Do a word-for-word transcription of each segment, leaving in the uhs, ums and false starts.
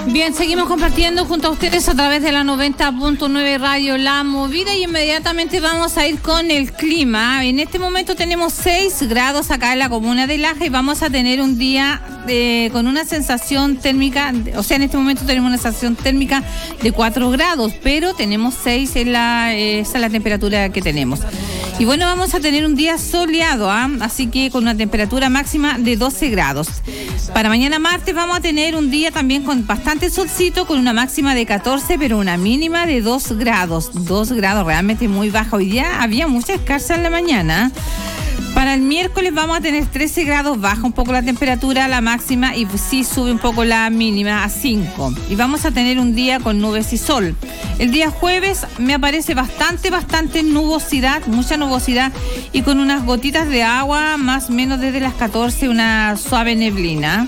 Bien, seguimos compartiendo junto a ustedes a través de la noventa punto nueve Radio La Movida y inmediatamente vamos a ir con el clima. En este momento tenemos seis grados acá en la comuna de Laja y vamos a tener un día eh, con una sensación térmica, o sea, en este momento tenemos una sensación térmica de cuatro grados, pero tenemos seis, en la, eh, esa es la temperatura que tenemos. Y bueno, vamos a tener un día soleado, ¿eh? Así que con una temperatura máxima de doce grados. Para mañana martes vamos a tener un día también con bastante solcito, con una máxima de catorce, pero una mínima de dos grados. dos grados, realmente muy baja. Hoy día había mucha escarcha en la mañana. Para el miércoles vamos a tener trece grados, baja un poco la temperatura, la máxima, y sí sube un poco la mínima a cinco. Y vamos a tener un día con nubes y sol. El día jueves me aparece bastante, bastante nubosidad, mucha nubosidad, y con unas gotitas de agua, más o menos desde las catorce, una suave neblina.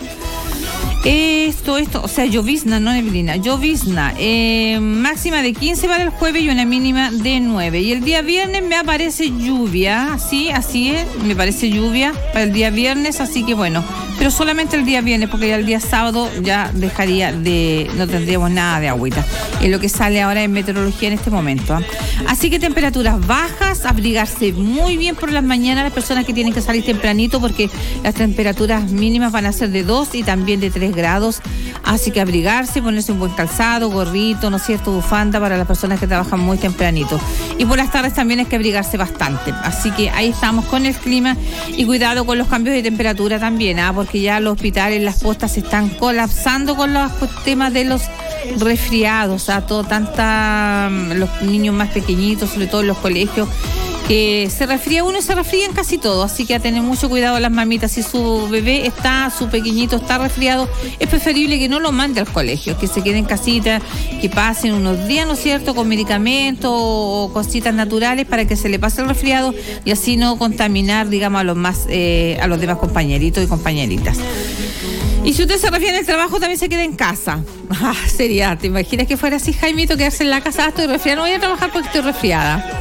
Esto, esto, o sea, llovizna, no neblina, llovizna, eh, máxima de quince para el jueves y una mínima de nueve. Y el día viernes me aparece lluvia, sí, así es, me parece lluvia para el día viernes, así que bueno, pero solamente el día viernes, porque ya el día sábado ya dejaría de, no tendríamos nada de agüita, es lo que sale ahora en meteorología en este momento, ¿eh? Así que temperaturas bajas, abrigarse muy bien por las mañanas, las personas que tienen que salir tempranito, porque las temperaturas mínimas van a ser de dos y también de tres grados, así que abrigarse, ponerse un buen calzado, gorrito, ¿no es cierto?, bufanda para las personas que trabajan muy tempranito. Y por las tardes también hay que abrigarse bastante, así que ahí estamos con el clima y cuidado con los cambios de temperatura también, ¿ah? Porque ya los hospitales, las postas se están colapsando con los temas de los resfriados, ¿ah? Todo tanta, los niños más pequeñitos, sobre todo en los colegios, que se resfría uno y se resfrían casi todo, así que a tener mucho cuidado las mamitas. Si su bebé está, su pequeñito está resfriado, es preferible que no lo mande al colegio, que se quede en casita, que pasen unos días, ¿no es cierto?, con medicamentos o cositas naturales para que se le pase el resfriado y así no contaminar, digamos, a los más, eh, a los demás compañeritos y compañeritas. Y si usted se refiere al trabajo, también se queda en casa. Ah, sería, ¿te imaginas que fuera así, Jaimito, quedarse en la casa? Ah, estoy resfriada, no voy a trabajar porque estoy resfriada.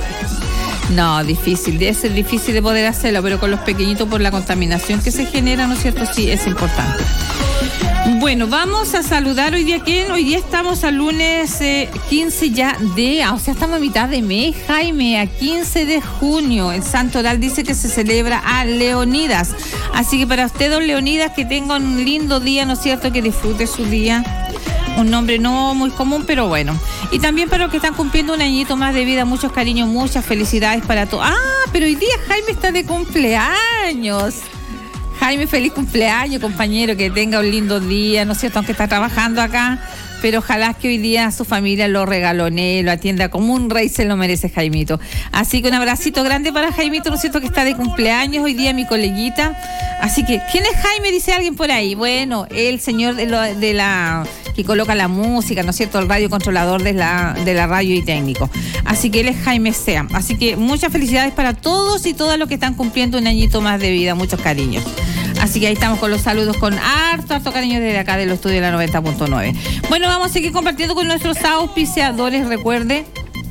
No, difícil, debe ser difícil de poder hacerlo, pero con los pequeñitos por la contaminación que se genera, ¿no es cierto? Sí, es importante. Bueno, vamos a saludar hoy día, ¿quién? Hoy día estamos al lunes eh, quince ya de, o sea, estamos a mitad de mes, Jaime, a quince de junio. El Santo Oral dice que se celebra a Leonidas. Así que para usted, don Leonidas, que tenga un lindo día, ¿no es cierto? Que disfrute su día. Un nombre no muy común, pero bueno. Y también para los que están cumpliendo un añito más de vida, muchos cariños, muchas felicidades para todos. Ah, pero hoy día Jaime está de cumpleaños. Jaime, feliz cumpleaños, compañero, que tenga un lindo día, ¿no es cierto?, aunque está trabajando acá, pero ojalá que hoy día su familia lo regalonee, lo atienda como un rey, se lo merece, Jaimito. Así que un abracito grande para Jaimito, ¿no es cierto?, que está de cumpleaños hoy día, mi coleguita. Así que, ¿quién es Jaime?, dice alguien por ahí. Bueno, el señor de, lo, de la... que coloca la música, ¿no es cierto?, el radio controlador de la, de la radio y técnico. Así que él es Jaime Sea. Así que muchas felicidades para todos y todas los que están cumpliendo un añito más de vida, muchos cariños. Así que ahí estamos con los saludos, con harto, harto cariño desde acá de los estudios de la noventa punto nueve. Bueno, vamos a seguir compartiendo con nuestros auspiciadores. Recuerde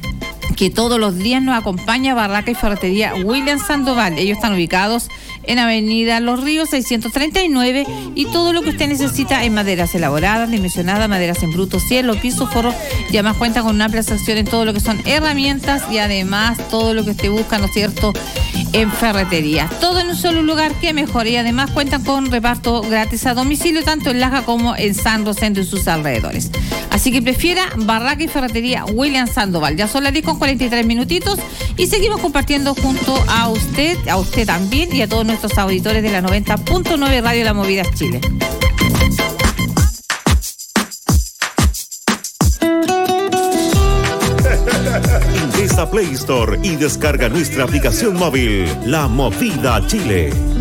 que todos los días nos acompaña Barraca y Ferretería William Sandoval. Ellos están ubicados en Avenida Los Ríos seiscientos treinta y nueve, y todo lo que usted necesita en maderas elaboradas, dimensionadas, maderas en bruto, cielo, piso, forro, y además cuenta con una amplia sección en todo lo que son herramientas y además todo lo que usted busca, ¿no es cierto?, en ferretería. Todo en un solo lugar, que mejor. Y además cuentan con reparto gratis a domicilio, tanto en Laja como en San Rosendo y sus alrededores. Así que prefiera Barraca y Ferretería William Sandoval. Ya son las diez con cuarenta y tres minutitos y seguimos compartiendo junto a usted, a usted también y a todos nuestros auditores de la noventa punto nueve Radio La Movida Chile. Ingresa a Play Store y descarga nuestra aplicación móvil, La Movida Chile.